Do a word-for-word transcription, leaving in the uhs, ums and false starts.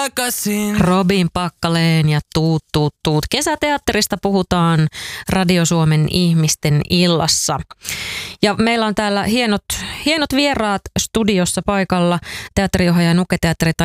takaisin. Robin Packaleen ja tuut, tuut, tuut. Kesäteatterista puhutaan Radio Suomen ihmisten illassa. Ja meillä on täällä hienot, hienot vieraat studiossa paikalla. Teatteriohjaaja Nukke Teatteri